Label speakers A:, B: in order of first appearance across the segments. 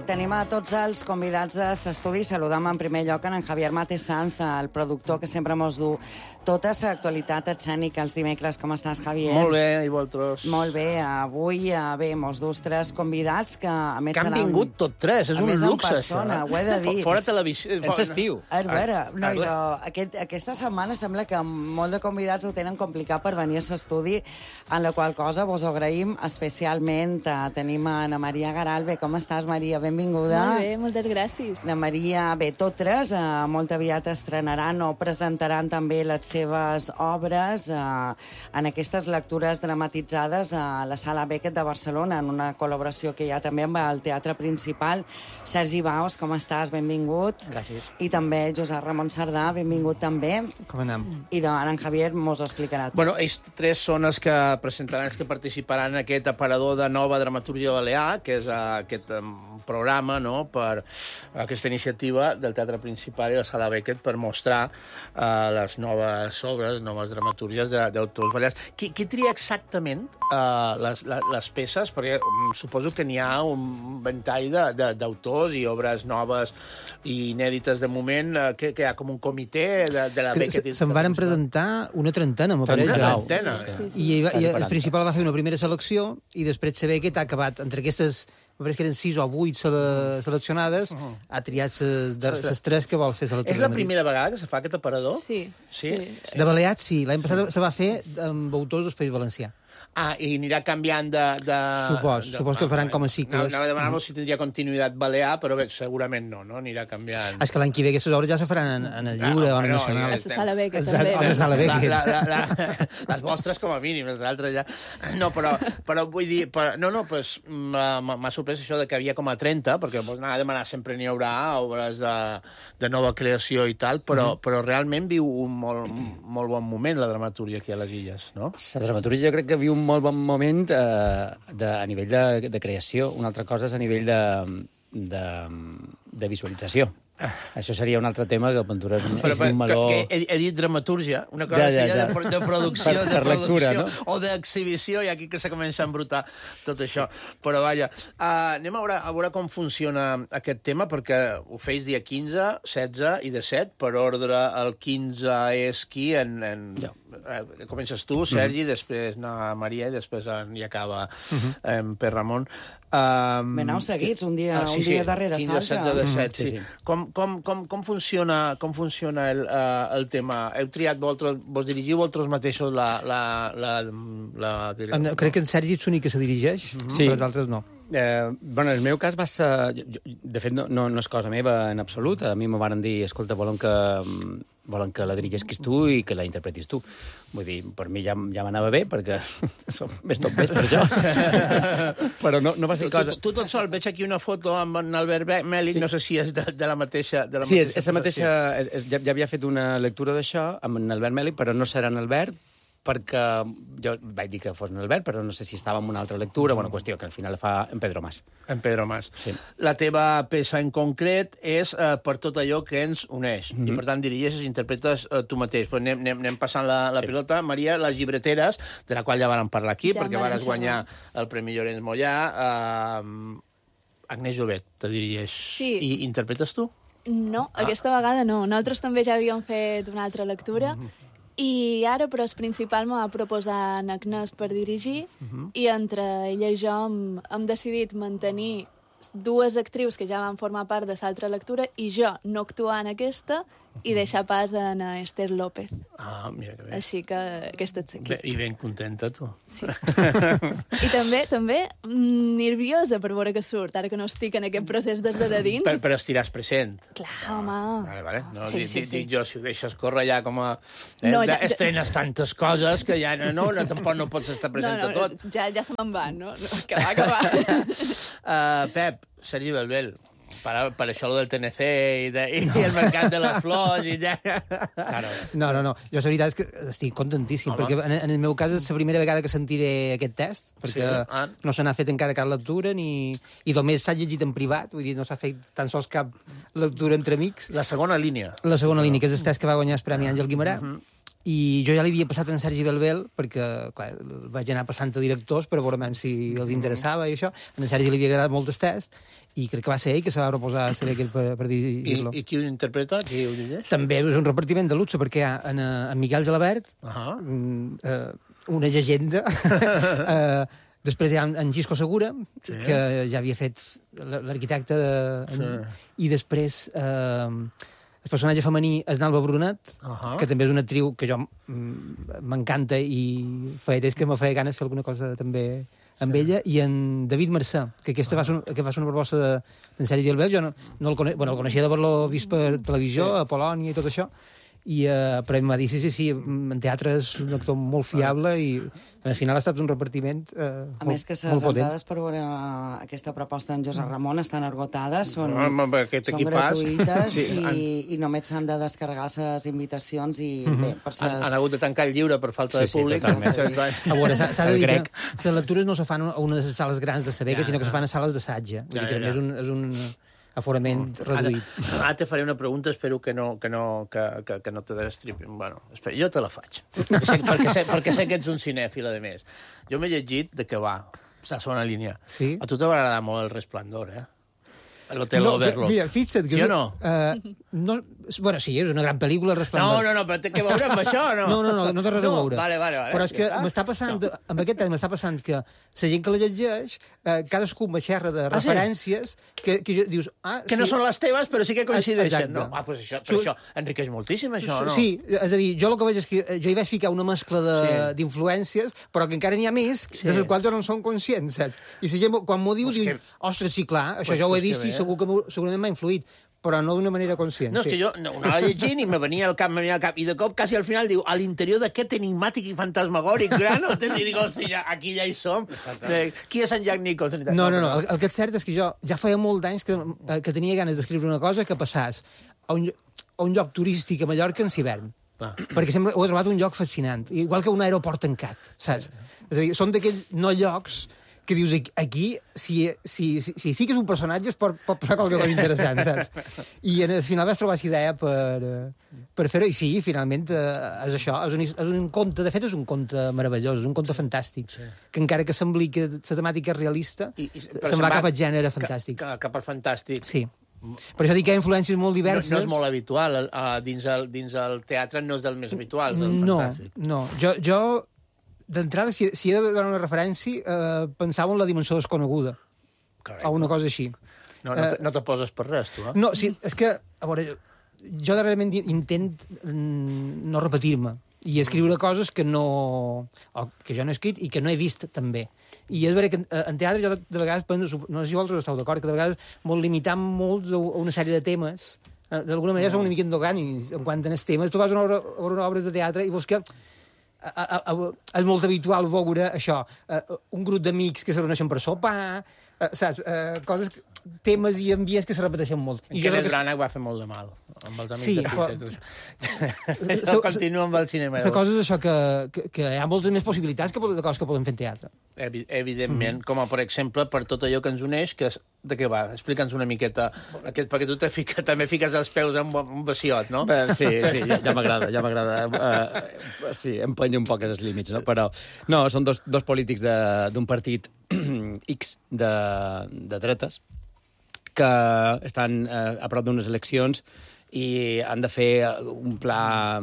A: tenim a tots els convidats a l'estudi. Saludem en primer lloc en Javier Mate Sanz, el productor que sempre mos du tota l'actualitat escènica els dimecres. Com estàs, Javier?
B: Molt bé, i vosaltres?
A: Molt bé. Avui mos dus tres convidats que a més
B: que han vingut tot tres, és un luxe,
A: persona, això. Ho he de dir.
B: Fora televisió.
C: És estiu.
A: A veure, no, aquesta setmana sembla que molt de convidats ho tenen complicat per venir a l'estudi, en la qual cosa vos ho agraïm especialment. Tenim a Ana Maria Garalbe. Com estàs, Maria? Benvinguda.
D: Molt bé, moltes gràcies.
A: Ana Maria, bé, tot tres, molt aviat estrenaran o presentaran també les seves obres en aquestes lectures dramatitzades a la Sala Beckett de Barcelona, en una col·laboració que hi ha també amb el Teatre Principal. Sergi Baos, com estàs? Benvingut.
C: Gràcies.
A: I també Josep Ramon Sardà, benvingut també.
C: Com anem?
A: I en Javier mos ho explicarà.
B: Bueno, ells tres són els que presentaran, els que participaran en aquest aparador de nova dramatúrgia balear, que és aquest programa, no?, per aquesta iniciativa del Teatre Principal i la Sala Beckett per mostrar les noves obres, noves dramatúrgies d'autors balears. Qui tria exactament les peces? Perquè suposo que n'hi ha un ventall d'autors i obres noves i inèdites de moment, que hi ha com un comitè de la Beckett.
E: Se'n varen presentar una trentena, m'ho pareix.
B: Una trentena?
E: I el Principal va fer una primera selecció i després la Beckett ha acabat entre aquestes... M'ho que eren 6 o 8 seleccionades, ha triat les 3 que vol fer la lectura.
B: És la primera vegada que se fa aquest aparador?
D: Sí.
E: De Balears, sí. L'any passat se va fer amb autors del País Valencià.
B: Ah, i anirà canviant de...
E: Supos que faran com a cicles.
B: Anava a demanar-vos si tindria continuïtat balear, però bé, segurament no? Anirà canviant.
E: És que l'any que ve aquestes obres ja se faran en el Lliure o en el Nacional.
D: A la Sala Beckett, també.
E: A la Sala Beckett.
B: Les vostres, com a mínim, les altres ja... No, però vull dir... M'ha sorprès això de que havia com a 30, perquè vols anar a demanar sempre n'hi haurà obres de nova creació i tal, però realment viu un molt bon moment la dramatúrgia aquí a les Illes, no?
C: La dramatúrgia jo crec que viu un molt bon moment a nivell de creació. Una altra cosa és a nivell de visualització. Això seria un altre tema que Ventura és un meló...
B: He dit dramatúrgia, una cosa seria de producció,
C: per lectura, no?
B: O d'exhibició, i aquí que se comença a embrutar tot això. Però vaja, anem a veure com funciona aquest tema, perquè ho feis dia 15, 16 i 17, per ordre el 15 és qui? Comences tu, Sergi, després Maria, i després hi acaba Per Ramon.
A: Aneu seguits, un dia darrere l'altre.
B: 15, 16, 17, sí. Com funciona el tema? Heu triat vos dirigiu vosaltres mateixos la
E: crec que en Sergi és l'únic que se dirigeix, però els altres no.
C: Bueno, el meu cas va ser... De fet, no és cosa meva en absolut. A mi me varen dir, escolta, volen que la dirigisquis tu i que la interpretis tu. Vull dir, per mi ja m'anava bé, perquè més tot més per això. Però no va ser cosa...
B: Tu tot sol, veig aquí una foto amb en Albert Mèlic, no sé si és de la mateixa...
C: Sí, és la mateixa... Ja havia fet una lectura d'això amb en Albert Mèlic, però no serà en Albert, perquè jo vaig dir que fos en Albert, però no sé si estava en una altra lectura, bona qüestió, que al final fa en Pedro Mas.
B: En Pedro Mas.
C: Sí.
B: La teva peça en concret és per tot allò que ens uneix, i per tant dirigeixes i interpretes tu mateix. Pues anem passant la pilota. Maria, Les llibreteres, de la qual ja vàrem parlar aquí, perquè vares guanyar el Premi Llorenç Mollà. Agnès Jovet te dirigeix.
D: Sí.
B: I interpretes tu?
D: No, aquesta vegada no. Nosaltres també ja havíem fet una altra lectura, i ara, però, el Principal m'ha proposat en Agnès per dirigir, i entre ella i jo hem decidit mantenir 2 actrius que ja van formar part de l'altra lectura i jo no actuar en aquesta i deixar pas a Esther López.
B: Ah, mira que bé.
D: Així que aquest és l'equip.
B: I ben contenta, tu.
D: Sí. I també nerviosa per veure què surt, ara que no estic en aquest procés des de dins.
B: Però estiràs present.
D: Clar, home.
B: Vale. No,
D: Sí.
B: dic jo, si ho deixes córrer ja com a...
D: No,
B: estrenes tantes coses que ja tampoc no pots estar present a tot.
D: Ja se me'n van, no? Que va acabar.
B: Pep, Sergi Belbel, per això del TNC i el mercat de les flors i ja...
E: No. Jo la veritat és que estic contentíssim, perquè en el meu cas és la primera vegada que sentiré aquest test, perquè no se n'ha fet encara cap lectura, i només s'ha llegit en privat, vull dir, no s'ha fet tan sols cap lectura entre amics.
B: La segona línia.
E: La segona línia, que és el test que va guanyar el Premi Àngel Guimerà. I jo ja li havia passat en Sergi Belbel, perquè, clar, vaig anar passant a directors per veure si els interessava i això. En Sergi li havia agradat molt el test, i crec que va ser ell que se va proposar a ser aquell per dirigir-lo.
B: I qui ho interpreta? Qui ho dirigeix?
E: També és un repartiment de luxe, perquè hi ha en Miquel Gelabert, una llegenda. Després hi ha en Gisco Segura, que ja havia fet l'arquitecte, i després el personatge femení és Nalba Brunet, que també és una actriu que jo m'encanta i feia temps que me feia ganes fer alguna cosa també amb ella, i en David Mercè, que aquesta va ser una proposta d'en Sergi Gelbert. Jo no el coneixia d'haver-lo vist per televisió, a Polònia i tot això, però em va dir, sí, en teatre és un actor molt fiable, i al final ha estat un repartiment molt potent.
A: A més que les entrades per veure aquesta proposta d'en Josep Ramon estan esgotades, són gratuïtes, i només s'han de descarregar les invitacions, i bé,
B: han hagut de tancar el llibre per falta de públic.
E: A veure, s'ha de dir que les lectures no se fan a una de les sales grans de Sabeca, sinó que se fan a sales d'assaig. Vull dir que també és un aforament reduït.
B: Ara te faré una pregunta, espero que no te destripi. Bueno, espera, jo te la faig. Perquè sé que ets un cinèfil, a més. Jo m'he llegit de què va, la segona línia.
E: Sí?
B: A tu t'agrada molt El Resplendor, l'Hotel Overlook.
E: Mira, fixa't que...
B: Sí o no?
E: Bueno, sí, és una gran pel·lícula, El Resplendor.
B: No, però té que veure amb això, no?
E: No té res a veure.
B: Vale.
E: Però és que m'està passant, amb aquest temps m'està passant que la gent que la llegeix, cadascú me xerra de referències que dius...
B: Que no són les teves, però sí que coincideixen, no?
E: Pues
B: això enriqueix moltíssim, això, no?
E: Sí, és a dir, jo el que veig és que jo hi vaig ficar una mescla d'influències, però que encara n'hi ha més, de les quals jo no en som conscients, saps? I la gent, quan m'ho diu, diu, ostres, sí, clar, això ja ho he vist i segurament m'ha influït, però no d'una manera conscient.
B: No, és que jo anava llegint i me venia al cap, i de cop, quasi al final, diu, a l'interior d'aquest enigmàtic i fantasmagòric gran, i dic, hòstia, aquí ja hi som. Qui és en Jack Nicholson?
E: No, el que és cert és que jo ja feia molt d'anys que tenia ganes d'escriure una cosa que passàs a un lloc turístic a Mallorca en hivern. Perquè sempre ho he trobat un lloc fascinant, igual que un aeroport tancat, saps? És a dir, són d'aquells no llocs que dius, aquí, si hi fiques un personatge, pot passar qualque cosa interessant, saps? I al final vas trobar aquesta idea per fer-ho, i sí, finalment és això, és un conte, de fet és un conte meravellós, és un conte fantàstic, que encara que sembli que la temàtica és realista, se'n va cap al gènere fantàstic.
B: Cap al fantàstic.
E: Sí. Per això dic que hi ha influències molt diverses.
B: No és molt habitual, dins el teatre no és del més habitual, del fantàstic.
E: No. Jo d'entrada, si he de donar una referència, pensava en La dimensió desconeguda. O una cosa així.
B: No te poses per res, tu,
E: No, sí, és que, a veure, jo darrerament intent no repetir-me i escriure coses que jo no he escrit i que no he vist també. I és veritat que en teatre jo de vegades, no sé si vosaltres esteu d'acord, que de vegades molt limitant molt a una sèrie de temes. D'alguna manera som una mica endogànics en quant a els temes. Tu vas a veure obres de teatre i veus que és molt habitual veure això, un grup d'amics que se reuneixen per sopar, saps? Temes i ambients que se repeteixen molt.
B: I Kenneth Branagh va fer molt de mal amb els amics de Pizza. Continua amb el cinema.
E: La cosa és això, que hi ha moltes més possibilitats de coses que podem fer en teatre.
B: Evidentment, com per exemple, per tot allò que ens uneix, que de què va? Explica'ns una miqueta, perquè tu també fiques els peus en un baciot, no?
C: Sí, ja m'agrada. Sí, empenyo un poc els límits, no? Però, no, són dos polítics d'un partit X de dretes que estan a prop d'unes eleccions i han de fer un pla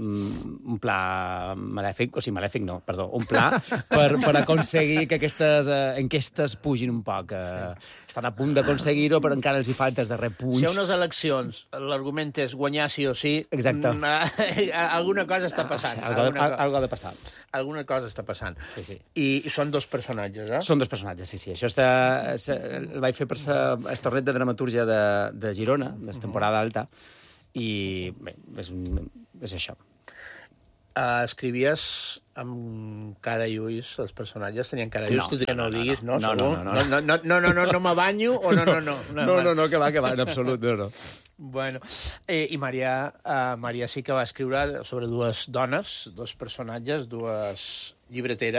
C: malèfic, o sigui, malèfic no, perdó, un pla per aconseguir que aquestes enquestes pugin un poc. Estan a punt d'aconseguir-ho, però encara els hi falta el darrer punt.
B: Si hi ha unes eleccions, l'argument és guanyar sí o sí,
C: exacte.
B: Alguna cosa està passant.
C: Algo ha de passar.
B: Alguna cosa està passant.
C: Sí.
B: I són dos personatges,
C: Són dos personatges, sí. Això el vaig fer per el torneig de dramatúrgia de Girona, de la temporada alta, i bé, és això.
B: Escrivies amb cara i ulls, els personatges tenien cara i ulls, tot i que no ho diguis, no? No me banyo o no?
C: No, que va, en absolut, no.
B: Bueno, i Maria sí que va escriure sobre dues dones, dos personatges, dues llibreteres,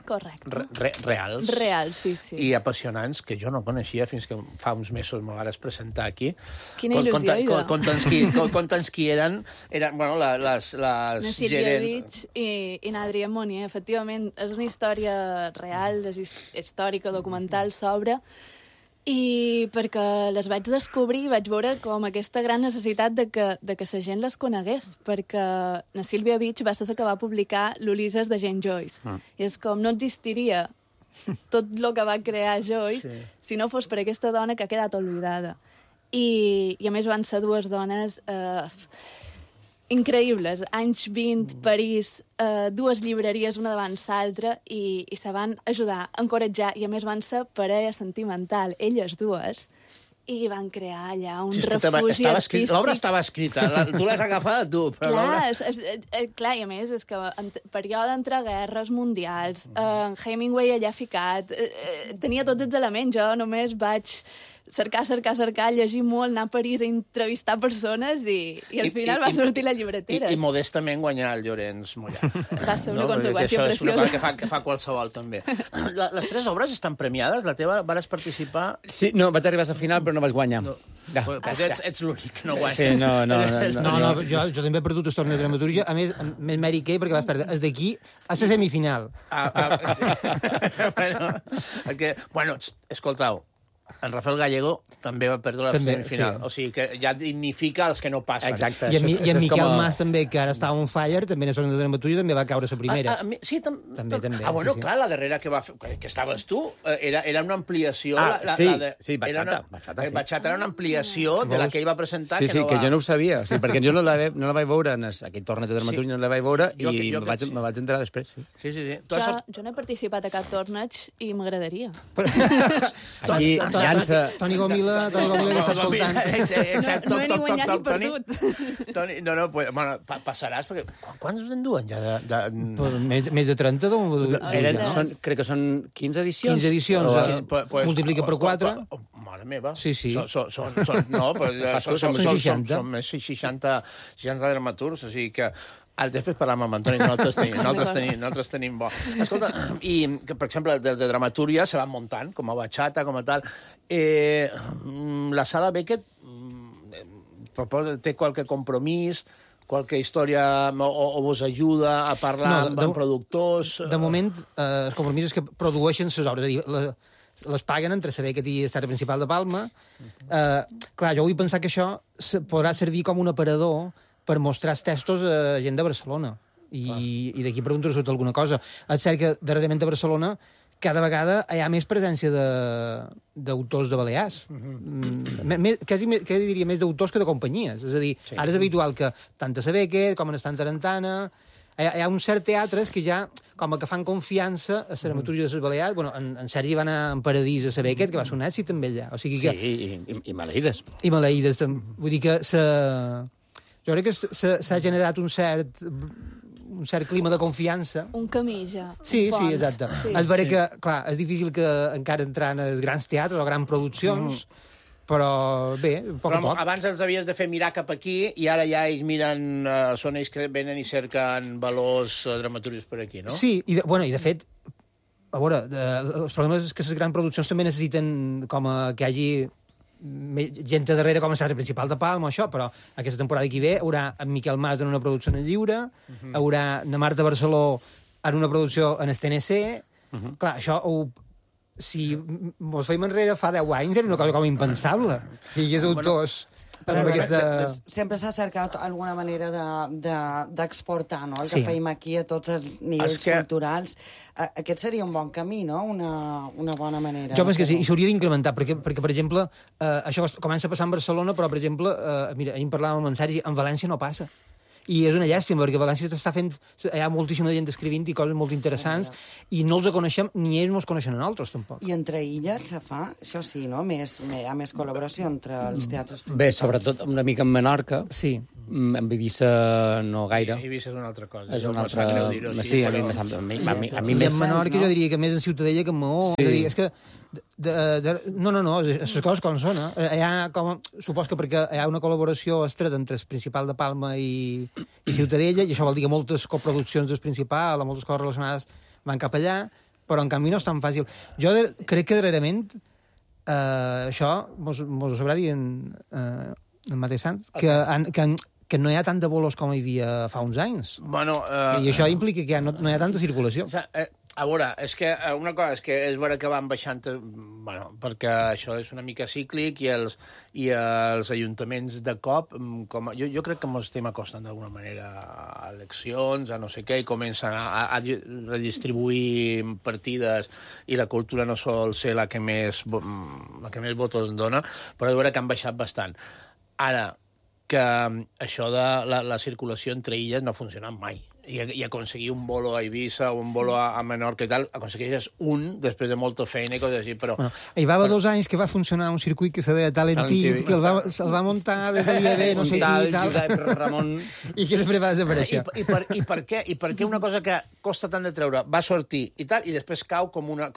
D: Correcte.
B: Reals.
D: Reals, sí.
B: I apassionants, que jo no coneixia fins que fa uns mesos me vas presentar aquí.
D: Quina il·lusió, Ida.
B: Conta'ns qui eren bueno, les
D: Na Sílvia
B: gerents.
D: Beach i na Adrià Monier. Efectivament, és una història real, és històrica, documental sobre... I perquè les vaig descobrir vaig veure com aquesta gran necessitat de que la gent les conegués, perquè na Sílvia Beach va ser la que va publicar l'Ulisses de Jane Joyce. I és com no existiria tot el que va crear Joyce si no fos per aquesta dona que ha quedat oblidada. I a més van ser dues dones increïbles. Anys 20, París, dues llibreries, una davant l'altra, i se van ajudar, encoratjar, i a més van ser parella sentimental, elles dues, i van crear allà un refugi artístic.
B: L'obra estava escrita, tu l'has agafada tu.
D: Clar, i a més, és que període entre guerres mundials, Hemingway allà ficat, tenia tots els elements, jo només vaig cercar, llegir molt, anar a París a entrevistar persones i al final va sortir la llibretera.
B: I modestament guanyar el Llorenç Mollà.
D: Va ser una conseqüència preciosa.
B: Això és una cosa que fa qualsevol, també. Les tres obres estan premiades? La teva vas participar?
C: Sí, no, vaig arribar a la final, però no vaig guanyar.
B: No. Ets l'únic que no guanya.
C: Sí, no.
E: Jo també he perdut el torneig de dramaturgia, a més mèrit que perquè vas perdre. És d'aquí a la semifinal.
B: Bueno, escoltau, en Rafael Gallego també va perdre la semifinal. Sí. O sigui que ja dignifica els que no passen.
E: Exacte. I en Miquel Mas també, que ara estava on fire, també en la dramaturgia, també va caure la primera.
B: Sí, també. Bueno, clar, la darrera que va fer, que estaves tu, era una ampliació.
C: Sí, Bachata.
B: Bachata era una ampliació de la que ell va presentar.
C: Sí, que jo no ho sabia, perquè jo no la vaig veure en aquell torneig de dramaturgia, no la vaig veure i me vaig entrar després.
B: Sí.
D: Jo no he participat a cap torneig i m'agradaria.
C: Aquí...
E: Toni Gomila, que està escoltant.
D: No he ni guanyat ni perdut.
B: Toni, bueno, passaràs, perquè... Quants en duen ja?
E: Més de 30,
C: crec que són 15 edicions.
E: 15 edicions, multiplica per 4.
B: Mare meva.
E: Sí.
B: Són més 60 dramaturgs, o sigui que... Després parlam amb Antoni, nosaltres tenim bo. Escolta, i que, per exemple, de dramatúrgia se van muntant, com a Bachata, com a tal. La Sala Beckett té qualque compromís, qualque història o vos ajuda a parlar amb productors?
E: De moment, el compromís és que produeixen les obres, és a dir, les paguen entre saber que té Teatre Principal de Palma. Clar, jo vull pensar que això podrà servir com un aparador per mostrar els textos a gent de Barcelona. I d'aquí pregunto si alguna cosa. És cert que darrerament a Barcelona cada vegada hi ha més presència d'autors de Balears. Quasi diria més d'autors que de companyies. És a dir, ara és habitual que tant a Beckett com en Estan Tarantana hi ha un cert teatres que ja com que fan confiança a la dramaturgia de les Balears. Bueno, en Sergi va anar en Paradís a Beckett, que va ser un èxit també allà. O sigui que...
C: Sí, i Maleïdes.
E: I Maleïdes. Vull dir que jo crec que s'ha generat un cert clima de confiança.
D: Un camí, ja.
E: Sí, exacte. És vera que, clar, és difícil que encara entrar als grans teatres o grans produccions, però bé, a poc a poc.
B: Abans els havies de fer mirar cap aquí i ara ja ells miren, són ells que venen i cerquen valors dramaturgs per aquí, no?
E: Sí, i de fet, a veure, els problemes és que les grans produccions també necessiten com que hi hagi gent a darrere com a Teatre Principal de Palma, això, però aquesta temporada que ve haurà en Miquel Mas en una producció en el Lliure, haurà na Marta Barceló en una producció en el TNC. Clar, això, si mos feim enrere fa 10 anys, era una cosa com impensable. I hi hagués autors...
A: Sempre s'ha cercat alguna manera d'exportar, no? El que fèiem aquí a tots els nivells culturals. Aquest seria un bon camí, no? Una bona manera.
E: Jo penso que sí, i s'hauria d'incrementar, perquè, per exemple, això comença a passar en Barcelona, però, per exemple, mira, ahir en parlàvem amb en Sergi, en València no passa. I és una llàstima, perquè València està fent... Hi ha moltíssima gent escrivint i coses molt interessants, i no els coneixem, ni ells no els coneixen a nosaltres, tampoc.
A: I entre illes se fa, això sí, no? Hi ha més col·laboració entre els teatres principals.
C: Bé, sobretot una mica en Menorca.
E: Sí.
C: En Eivissa no gaire.
B: Eivissa és una altra cosa.
C: És una altra... Sí, a mi més...
E: I en Menorca jo diria que més en Ciutadella que en Maó. És que... No, les coses com són. Supos que perquè hi ha una col·laboració estreta entre el Principal de Palma i Ciutadella, i això vol dir que moltes coproduccions del Principal o moltes coses relacionades van cap allà, però en canvi no és tan fàcil. Jo crec que darrerament això mos ho sabrà dir en Mateix Sant, que no hi ha tanta bolos com hi havia fa uns anys.
B: Bueno,
E: I això implica que no hi ha tanta circulació.
B: A veure, és que una cosa és que és vera que van baixant, bueno, perquè això és una mica cíclic i els ajuntaments de cop, jo crec que ens estem acostant d'alguna manera a eleccions, a no sé què, i comencen a redistribuir partides i la cultura no sol ser la que més votos dona, però és vera que han baixat bastant. Ara, que això de la circulació entre illes no ha funcionat mai. I aconseguir un bolo a Eivissa o un bolo a Menorca i tal, aconsegueixes un després de molta feina i coses així, però...
E: Bueno, hi va 2 anys que va funcionar un circuit que se deia Talent Team, que se'l va muntar des de l'IAB, no sé qui i tal,
C: Ramon...
E: i que després va desaparèixer.
B: I per què una cosa que costa tant de treure va sortir i tal, i després cau com una...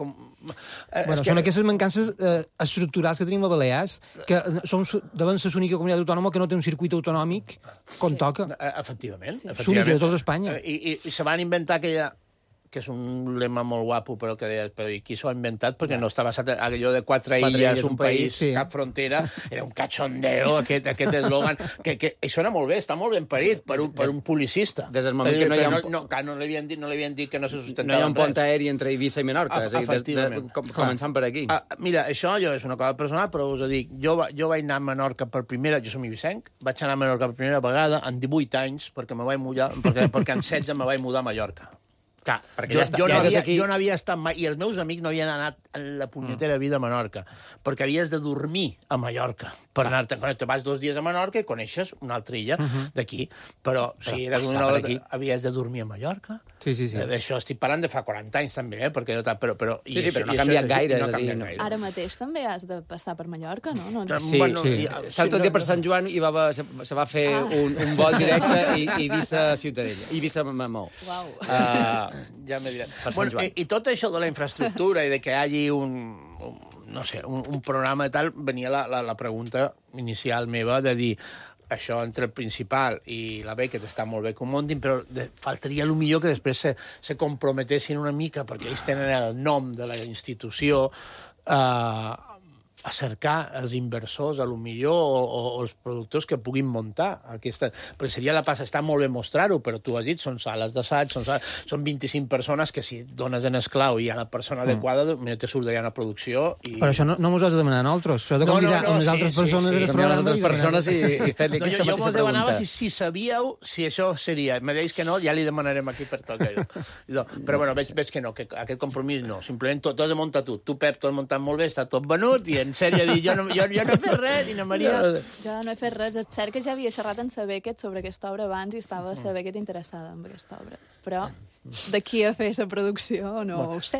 E: Són aquestes mancances estructurals que tenim a Balears, que deuen ser l'única comunitat autònoma que no té un circuit autonòmic com toca.
B: Efectivament.
E: L'única de tota Espanya.
B: I se van inventar aquella, que és un lema molt guapo, però que deies, però i qui s'ho ha inventat? Perquè no està basat en allò de 4 illes, un país, cap frontera, era un cachondeo, aquest eslògan, que sona molt bé, està molt ben parit per un policista.
C: Des del moment que no hi ha...
B: No li havien dit que no se sustentava
C: no hi ha un pont aeri entre Eivissa i Menorca,
B: efectivament.
C: Començant per aquí.
B: Mira, això és una cosa personal, però us ho dic, jo vaig anar a Menorca per primera, jo som ibicenc, vaig anar a Menorca per primera vegada en 18 anys, perquè me vaig mudar, perquè en 16 me vaig mudar a Mallorca.
C: Clar, perquè
B: jo no havia estat mai, i els meus amics no havien anat en la punyetera vida a Menorca, perquè havies de dormir a Mallorca. Per anar-te, quan te vas 2 dies a Menorca i coneixes una altra illa d'aquí, però si eres havies de dormir a Mallorca.
E: Sí.
B: Això estic parlant de fa 40 anys, també, però
C: no ha canviat gaire.
D: Ara mateix també has de passar per Mallorca, no?
C: Sí. L'altre dia per Sant Joan se va fer un vol directe i Eivissa-Ciutadella, Eivissa-Maó.
B: Ja me diré. I tot això de la infraestructura i de que hi hagi un programa i tal, venia la pregunta inicial meva de dir això entre el principal i la Beckett està molt bé que ho muntin, però faltaria millor que després se comprometessin una mica, perquè ells tenen el nom de la institució, a cercar els inversors, a lo millor, o els productors que puguin muntar aquesta... Perquè seria la passa, està molt bé mostrar-ho, però tu has dit, són sales d'assaig, són 25 persones que si dones en esclau i hi ha la persona adequada, te sortirà una producció i...
E: Però això no mos has de demanar a nosaltres, això de convidar unes altres persones del programa
C: i fer-li aquesta mateixa pregunta.
B: Jo mos demanava si sabíeu si això seria. Me deies que no, ja li demanarem aquí per tot allò. Però bueno, veig que no, que aquest compromís no. Simplement tot has de muntar tu. Tu, Pep, t'ho has muntat molt bé, està tot venut i en sèrie dir, jo no he fet res, i na Maria...
D: Jo no he fet res. És cert que ja havia xerrat en la Beckett sobre aquesta obra abans i estava la Beckett interessada en aquesta obra. Però d'aquí a fer la producció no ho sé.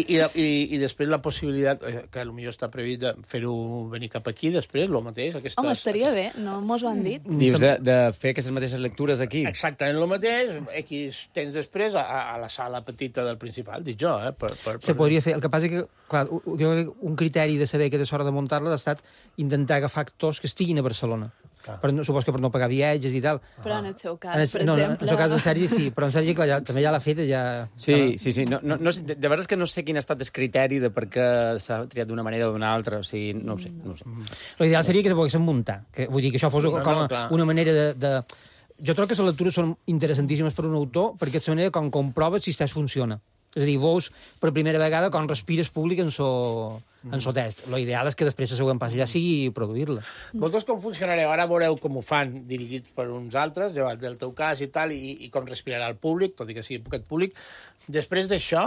B: I després la possibilitat, que potser està previst de fer-ho venir cap aquí, després, el mateix.
D: Home, estaria bé, no mos ho han dit.
C: Dius de fer aquestes mateixes lectures aquí.
B: Exactament el mateix, X temps després, a la sala petita del principal, dic jo,
E: Se podria fer. El que passa és que, clar, jo crec que un criteri de saber que és hora de muntar-la ha estat intentar agafar actors que estiguin a Barcelona. Supos que per no pagar viatges i tal.
D: Però en el seu cas, per exemple...
E: No, en el seu cas de Sergi sí, però en Sergi, clar, també ja l'ha fet, ja...
C: Sí. No, de veritat és que no sé quin ha estat el criteri de per què s'ha triat d'una manera o d'una altra, o sigui, no ho sé.
E: L'ideal seria que se poguessin muntar, vull dir que això fos com una manera de... Jo trobo que les lectures són interessantíssimes per un autor, perquè és la manera com comproves si el funciona. És a dir, veus per primera vegada com respires públic en so test. L'ideal és que després el següent pas ja sigui produir-la.
B: Vosaltres com funcionareu? Ara veureu com ho fan dirigits per uns altres, llevat del teu cas i tal, i com respirarà el públic, tot i que sigui poquet públic. Després d'això,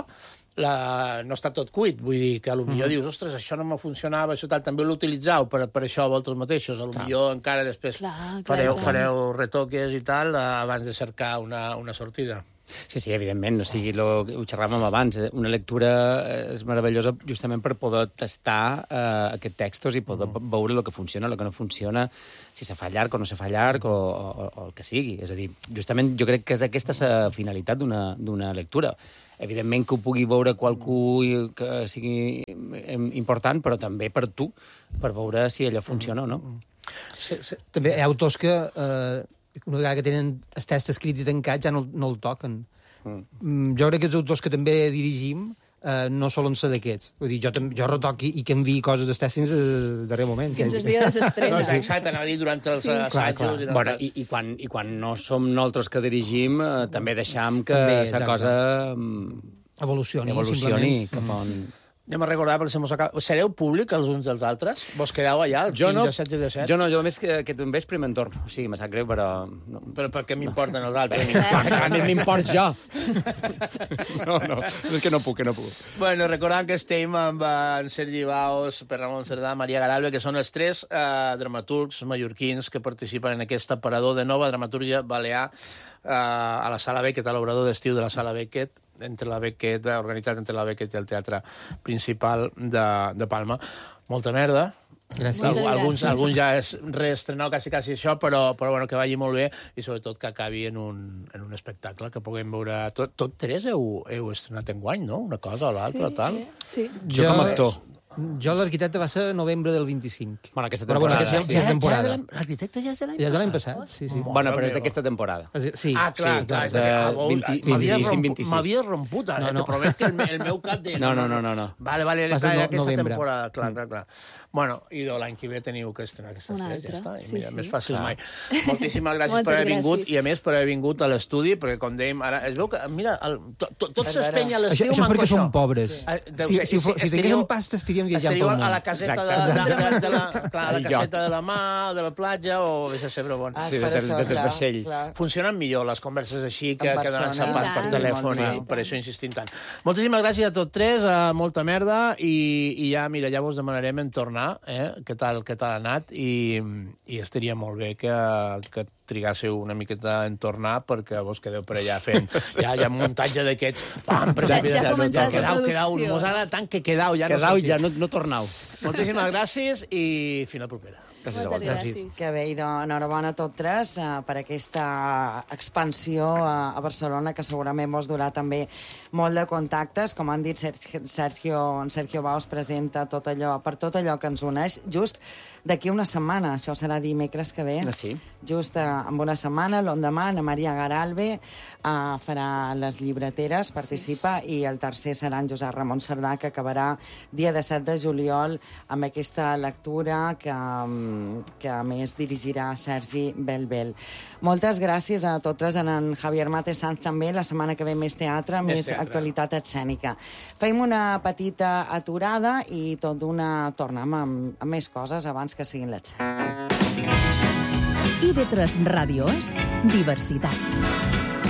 B: no està tot cuit. Vull dir que potser dius, ostres, això no me funcionava, això tal, també l'utilitzau per això vosaltres mateixos. Potser encara després fareu retoques i tal abans de cercar una sortida.
C: Sí, evidentment, o sigui, ho xerràvem abans, una lectura és meravellosa justament per poder tastar aquests textos i poder veure el que funciona, el que no funciona, si se fa llarg o no se fa llarg o el que sigui. És a dir, justament jo crec que és aquesta la finalitat d'una lectura. Evidentment que ho pugui veure qualcú que sigui important, però també per tu, per veure si allò funciona o no.
E: També hi ha autors que... una vegada que tenen el text escrit i tancat ja no el toquen. Jo crec que els autors que també dirigim no solen ser d'aquests. Vull dir, jo retoc i canvi coses d'estès fins al darrer moment.
D: Fins al dia de l'estrena.
B: No, exacte, anava a dir durant els assajos.
C: Bueno, i quan no som nosaltres que dirigim, també deixam que la cosa
E: evolucioni
C: cap on...
B: Anem a recordar, perquè se mos acaba... Sereu públic els uns dels altres? Vos quedeu allà, els 15, 16 de 7?
C: Jo no, jo només que aquest vespre me'n torno. Sí, me sap greu, però... No.
B: Però per què m'importen els altres?
C: A mi m'import jo. No, és que no puc.
B: Bueno, recordant que estem amb en Sergi Baos, per Ramon Cerdà, Maria Garalbe, que són els 3 dramaturgs mallorquins que participen en aquest aparador de nova dramatúrgia balear a la Sala Beckett, a l'obrador d'estiu de la Sala Beckett, organitzat entre la Beckett i el Teatre Principal de Palma. Molta merda.
E: Gràcies.
B: Alguns ja és reestrenar quasi això, però bueno, que vagi molt bé i sobretot que acabi en un espectacle que puguem veure... Tot 3 heu estrenat enguany, no? Una cosa o l'altra, tal?
D: Sí.
C: Jo com a actor.
E: Jo l'Arquitecte va ser novembre del 25.
C: Bueno, aquesta
E: Però bueno,
C: temporada.
E: aquesta temporada.
B: L'Arquitecte ja és de l'any passat?
E: Ja és de l'any passat, sí.
C: Bueno, però és d'aquesta temporada.
E: Sí.
B: Ah, clar. M'havia romput, ara. Te promet que el meu cap de...
C: No.
B: Vale, aquesta temporada, clar. Bueno, i l'any que ve teniu que estrenar aquestes 3, ja està. I mira, més fàcil mai. Moltíssimes gràcies per haver vingut, i a més per haver vingut a l'estudi, perquè com dèiem, ara es veu que, mira, tot s'espenya a l'estiu.
E: Això perquè som pobres. Si tinguéssim pasta, estaríem viatjant pel món.
B: A la caseta de la mà, de la platja, o vés a saber on.
C: Sí, des del vaixell.
B: Funcionen millor les converses així que quedant xapats per telèfon, i per això insistim tant. Moltíssimes gràcies a tots 3, molta merda, i ja, mira, ja vos demanarem en tornar, què tal ha anat, i estaria molt bé que trigássiu una miqueta en tornar, perquè vos quedeu per allà fent ja muntatge d'aquests.
D: Ja començat la producció.
B: Mos agrada tant que quedau, ja
C: no tornau.
B: Moltíssimes gràcies i fins la propera.
C: Gràcies a vosaltres.
A: Que bé, i enhorabona a tots 3 per aquesta expansió a Barcelona, que segurament vos durà també molt de contactes. Com han dit, Sergio Baos presenta tot allò que ens uneix just d'aquí una setmana. Això serà dimecres que ve.
C: Sí.
A: Just en una setmana, l'endemà, Ana Maria Garalbe farà les llibreteres, participa, i el tercer serà en Josep Ramon Cerdà, que acabarà dia de 7 de juliol amb aquesta lectura que a més dirigirà Sergi Belbel. Moltes gràcies a tots, a en Javier Mate Sanz també. La setmana que ve més teatre, més actualitat escènica. Fem una petita aturada i tot d'una tornem amb més coses abans que siguin les 7.
F: IB3 Ràdio és diversitat.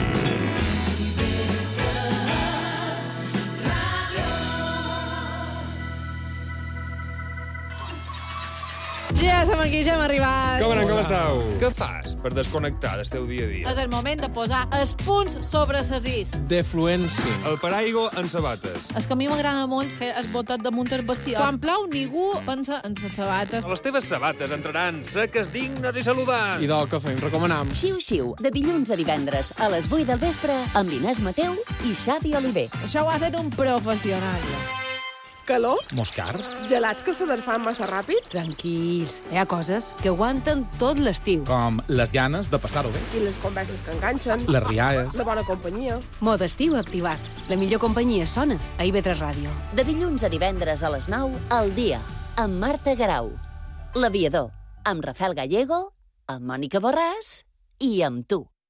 G: Ja som aquí, ja hem arribat.
H: Com anem, com esteu? Què fas per desconnectar del teu dia a dia?
G: És el moment de posar els punts sobre les is.
H: Defluència. El paraigua en sabates.
G: És que a mi m'agrada molt fer el botet damunt el bestiar. Quan plou, ningú pensa en les sabates.
H: Les teves sabates entraran seques, dignes i saludants.
I: I del que fem, recomanam.
F: Xiu-xiu, de dilluns a divendres a les 8 del vespre amb Inés Mateu i Xavi Oliver.
G: Això ho ha fet un professional.
J: Calor?
I: Moscars?
J: Gelats que s'aderfan massa ràpid?
K: Tranquils, hi ha coses que aguanten tot l'estiu.
I: Com les ganes de passar-ho bé.
J: I les converses que enganxen?
I: Les rialles.
J: La bona companyia?
K: Mode estiu activat. La millor companyia sona a IB3 Ràdio.
F: De dilluns a divendres a les 9, al dia, amb Marta Garau. L'Aviador, amb Rafael Gallego, amb Mònica Borràs i amb tu.